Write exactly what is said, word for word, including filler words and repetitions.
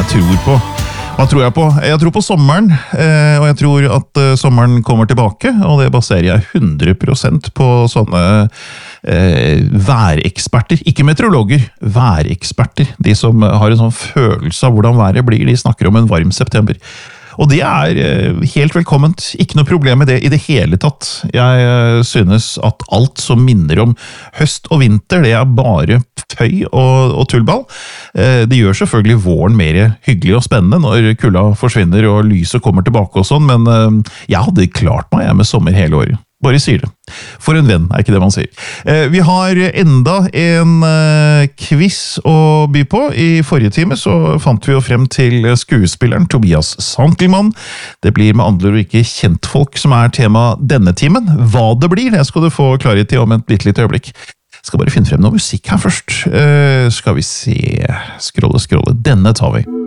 tror på. Hva tror jeg på? Jeg tror på sommeren, og jeg tror at sommeren kommer tilbake, og det baserer jeg hundre prosent på sånne eh, væreksperter, ikke meteorologer, væreksperter, de som har en sånn følelse av hvordan været blir, de snakker om en varm september. Og det er helt velkomment, ikke noe problem med det i det hele tatt. Jeg synes at alt som minner om høst og vinter, det er bare tøy og, og tullball. Det gjør selvfølgelig våren mer hyggelig og spennende når kulda forsvinner og lyset kommer tilbake og sånn, men jeg hadde klart meg med sommer hele året. Bare sier det. For en venn, er ikke det man sier. Vi har enda en quiz å by på. I forrige time så fant vi jo frem til skuespilleren Tobias Santelmann. Det blir med andre ord ikke kjentfolk som er tema denne timen. Hva det blir, det skal du få klarhet i om et litt litt øyeblikk. Jeg skal bare finne frem noe musikk her først. Skal vi se... Scrolle, scrolle. Denne tar vi.